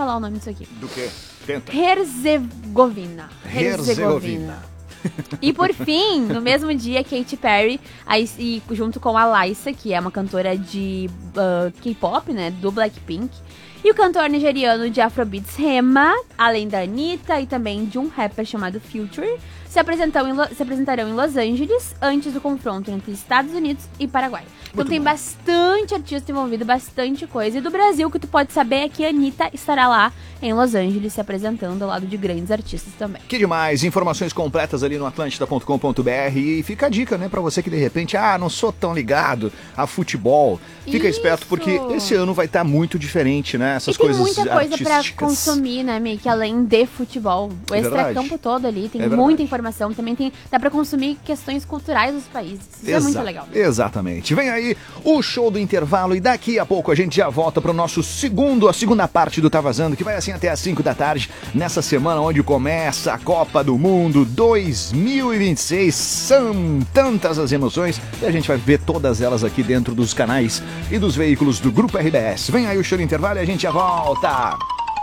falar o nome disso aqui. Do quê? Tenta. Herzegovina. E por fim, no mesmo dia, Katy Perry, e junto com a Laisa, que é uma cantora de K-pop, né, do Blackpink, e o cantor nigeriano de Afrobeats Rema, além da Anitta e também de um rapper chamado Future, se apresentarão em Los Angeles antes do confronto entre Estados Unidos e Paraguai. Então tem bastante artista envolvido, bastante coisa. E do Brasil, o que tu pode saber é que a Anitta estará lá em Los Angeles se apresentando ao lado de grandes artistas também. Que demais, informações completas ali no atlântida.com.br. E fica a dica, né, pra você que de repente, não sou tão ligado a futebol. Fica esperto porque esse ano vai estar muito diferente, né, essas coisas artísticas. Tem muita coisa pra consumir, né, Mick, além de futebol. O extracampo todo ali, tem muita informação. Também dá pra consumir questões culturais dos países. Isso é muito legal. Exatamente. Vem aí o show do intervalo e daqui a pouco a gente já volta pro nosso a segunda parte do Tá Vazando, que vai assim até às 5 da tarde, nessa semana onde começa a Copa do Mundo 2026. São tantas as emoções e a gente vai ver todas elas aqui dentro dos canais e dos veículos do Grupo RBS. Vem aí o show do intervalo e a gente já volta.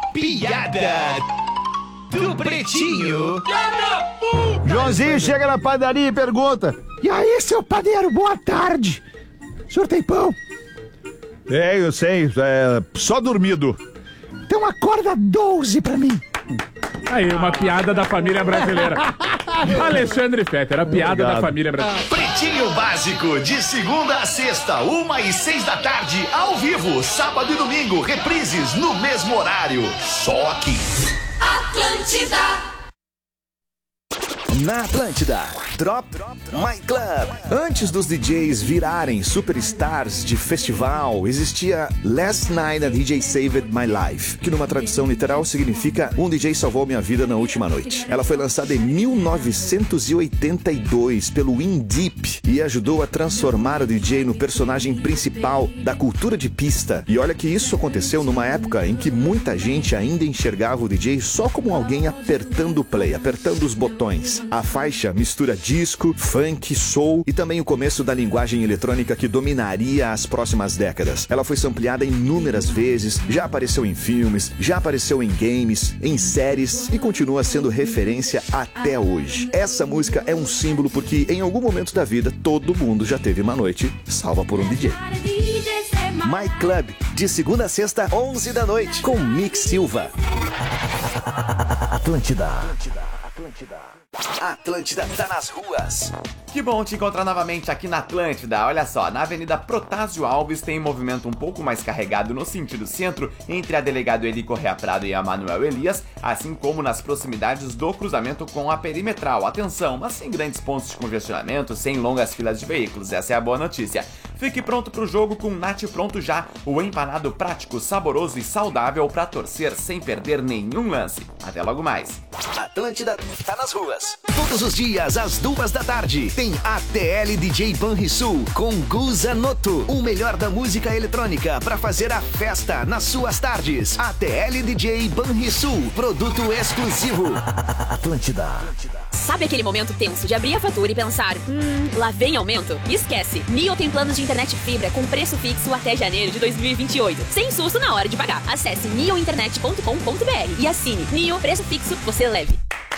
Piada do Pretinho. Joãozinho chega na padaria e pergunta: e aí, seu padeiro, boa tarde. O senhor tem pão? Eu sei, só dormido. Então acorda 12 pra mim. Aí, uma piada da família brasileira. Alexandre Fetter, a piada da família brasileira. Pretinho Básico, de segunda a sexta, 1h06 da tarde, ao vivo, sábado e domingo, reprises no mesmo horário. Só aqui. Atlântida. Na Atlântida, Drop My Club. Antes dos DJs virarem superstars de festival, existia Last Night a DJ Saved My Life, que numa tradução literal significa um DJ salvou minha vida na última noite. Ela foi lançada em 1982 pelo In Deep e ajudou a transformar o DJ no personagem principal da cultura de pista. E olha que isso aconteceu numa época em que muita gente ainda enxergava o DJ só como alguém apertando o play, apertando os botões. A faixa mistura disco, funk, soul e também o começo da linguagem eletrônica que dominaria as próximas décadas. Ela foi sampleada inúmeras vezes, já apareceu em filmes, já apareceu em games, em séries e continua sendo referência até hoje. Essa música é um símbolo porque em algum momento da vida todo mundo já teve uma noite salva por um DJ. My Club, de segunda a sexta, 11 da noite, com Mick Silva. Atlântida. Atlântida tá nas ruas. Que bom te encontrar novamente aqui na Atlântida. Olha só, na Avenida Protásio Alves tem movimento um pouco mais carregado no sentido centro, entre a Delegado Eli Correa Prado e a Manuel Elias, assim como nas proximidades do cruzamento com a Perimetral. Atenção, mas sem grandes pontos de congestionamento, sem longas filas de veículos. Essa é a boa notícia. Fique pronto pro jogo com Nath Pronto Já, o empanado prático, saboroso e saudável para torcer sem perder nenhum lance. Até logo mais. Atlântida tá nas ruas. Todos os dias, às 2 da tarde, tem ATL DJ Banrisul com Guza Noto, o melhor da música eletrônica para fazer a festa nas suas tardes. ATL DJ Banrisul, produto exclusivo. Atlântida. Sabe aquele momento tenso de abrir a fatura e pensar, lá vem aumento? Esquece! Nio tem planos de internet fibra com preço fixo até janeiro de 2028, sem susto na hora de pagar. Acesse niointernet.com.br e assine. Nio, preço fixo, você leve.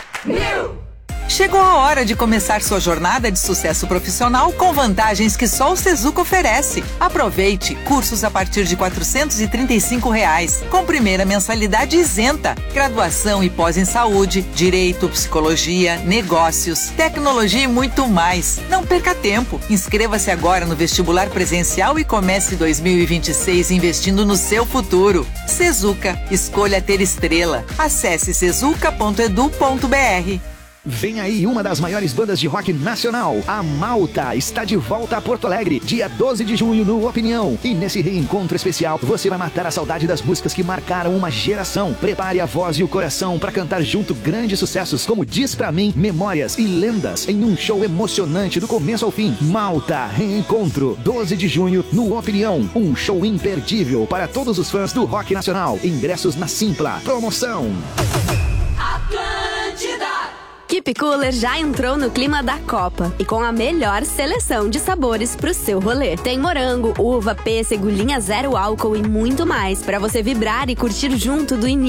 Chegou a hora de começar sua jornada de sucesso profissional com vantagens que só o Sezuca oferece. Aproveite cursos a partir de R$ 435, com primeira mensalidade isenta. Graduação e pós em saúde, direito, psicologia, negócios, tecnologia e muito mais. Não perca tempo. Inscreva-se agora no vestibular presencial e comece 2026 investindo no seu futuro. Sezuca, escolha ter estrela. Acesse sezuca.edu.br. Vem aí uma das maiores bandas de rock nacional, a Malta, está de volta a Porto Alegre, dia 12 de junho no Opinião. E nesse reencontro especial, você vai matar a saudade das músicas que marcaram uma geração. Prepare a voz e o coração para cantar junto grandes sucessos como Diz Pra Mim, Memórias e Lendas, em um show emocionante do começo ao fim. Malta, reencontro, 12 de junho no Opinião, um show imperdível para todos os fãs do rock nacional. Ingressos na Simpla. Promoção. Keep Cooler já entrou no clima da Copa e com a melhor seleção de sabores pro seu rolê. Tem morango, uva, pêssego, linha zero álcool e muito mais para você vibrar e curtir junto do início